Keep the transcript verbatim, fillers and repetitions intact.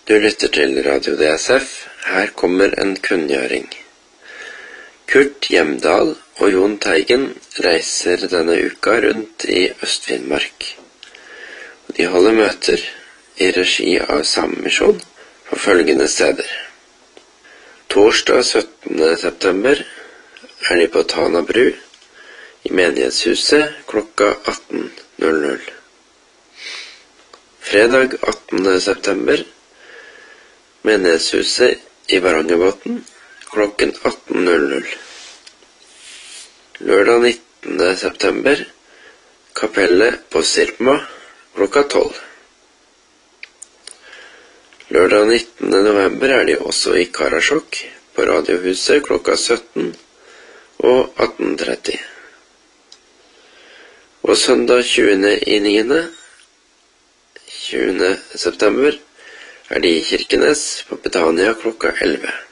Du lytter til Radio D S F. Her kommer en kunngjøring. Kurt Hjemdal og Jon Teigen reiser denne uka rundt i Øst-Finnmark. De holder møter i regi av Samemisjon på følgende steder. Torsdag syttende september er de på Tana bru i menighetshuset klokka atten null null. Fredag attende september menighetshuset i Varangerbotn klokken atten null null. Lørdag nittende september kapellet på Sirma klokka tolv. Lørdag nittende november er de også i Karasjok på Radiohuset klokka sytten og atten tretti. Og søndag tjuende i niende tjuende september er de i Kirkenes på Betania klokka elleve.